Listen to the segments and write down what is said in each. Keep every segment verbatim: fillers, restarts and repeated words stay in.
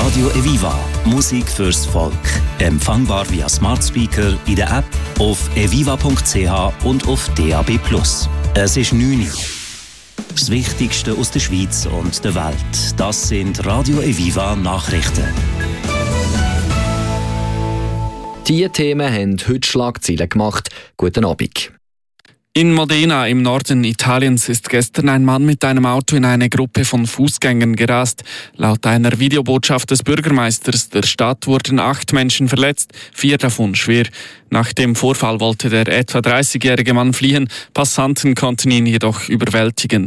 Radio Eviva. Musik fürs Volk. Empfangbar via Smart Speaker, in der App, auf eviva punkt c h und auf D A B plus. Es ist neun Uhr. Das Wichtigste aus der Schweiz und der Welt. Das sind Radio Eviva Nachrichten. Diese Themen haben heute Schlagzeilen gemacht. Guten Abend. In Modena im Norden Italiens ist gestern ein Mann mit einem Auto in eine Gruppe von Fußgängern gerast. Laut einer Videobotschaft des Bürgermeisters der Stadt wurden acht Menschen verletzt, vier davon schwer. Nach dem Vorfall wollte der etwa dreißigjährige Mann fliehen, Passanten konnten ihn jedoch überwältigen.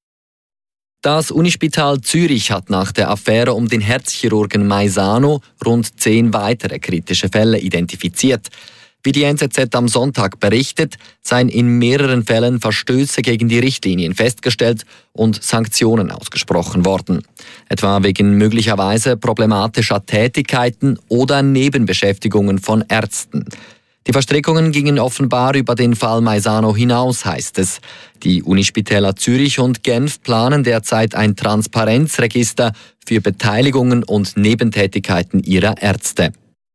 Das Unispital Zürich hat nach der Affäre um den Herzchirurgen Maisano rund zehn weitere kritische Fälle identifiziert. Wie die N Z Z am Sonntag berichtet, seien in mehreren Fällen Verstöße gegen die Richtlinien festgestellt und Sanktionen ausgesprochen worden. Etwa wegen möglicherweise problematischer Tätigkeiten oder Nebenbeschäftigungen von Ärzten. Die Verstrickungen gingen offenbar über den Fall Maisano hinaus, heißt es. Die Unispitäler Zürich und Genf planen derzeit ein Transparenzregister für Beteiligungen und Nebentätigkeiten ihrer Ärzte.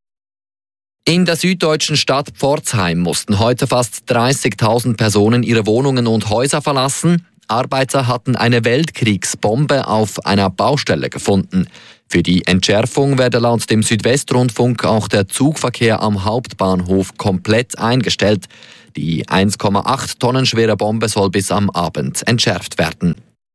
In der süddeutschen Stadt Pforzheim mussten heute fast dreißigtausend Personen ihre Wohnungen und Häuser verlassen. Arbeiter hatten eine Weltkriegsbombe auf einer Baustelle gefunden. Für die Entschärfung werde laut dem Südwestrundfunk auch der Zugverkehr am Hauptbahnhof komplett eingestellt. Die eins Komma acht Tonnen schwere Bombe soll bis am Abend entschärft werden.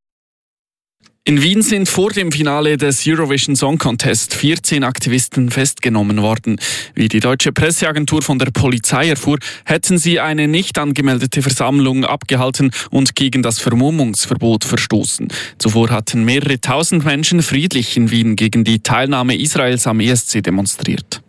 In Wien sind vor dem Finale des Eurovision Song Contest vierzehn Aktivisten festgenommen worden. Wie die deutsche Presseagentur von der Polizei erfuhr, hätten sie eine nicht angemeldete Versammlung abgehalten und gegen das Vermummungsverbot verstoßen. Zuvor hatten mehrere tausend Menschen friedlich in Wien gegen die Teilnahme Israels am E S C demonstriert.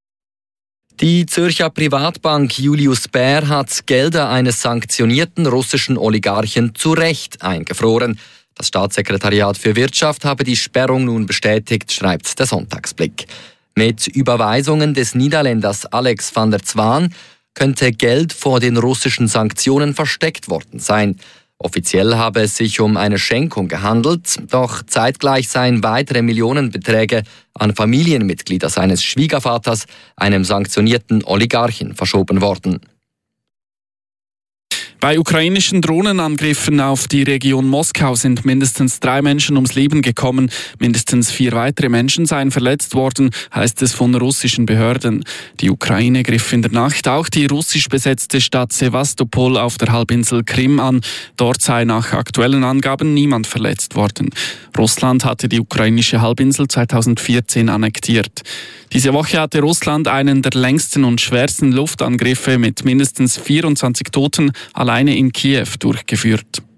Die Zürcher Privatbank Julius Baer hat Gelder eines sanktionierten russischen Oligarchen zu Recht eingefroren. Das Staatssekretariat für Wirtschaft habe die Sperrung nun bestätigt, schreibt der Sonntagsblick. Mit Überweisungen des Niederländers Alex van der Zwaan könnte Geld vor den russischen Sanktionen versteckt worden sein. Offiziell habe es sich um eine Schenkung gehandelt, doch zeitgleich seien weitere Millionenbeträge an Familienmitglieder seines Schwiegervaters, einem sanktionierten Oligarchen, verschoben worden. Bei ukrainischen Drohnenangriffen auf die Region Moskau sind mindestens drei Menschen ums Leben gekommen. Mindestens vier weitere Menschen seien verletzt worden, heißt es von russischen Behörden. Die Ukraine griff in der Nacht auch die russisch besetzte Stadt Sewastopol auf der Halbinsel Krim an. Dort sei nach aktuellen Angaben niemand verletzt worden. Russland hatte die ukrainische Halbinsel zweitausendvierzehn annektiert. Diese Woche hatte Russland einen der längsten und schwersten Luftangriffe mit mindestens vierundzwanzig Toten alleine in Kiew durchgeführt.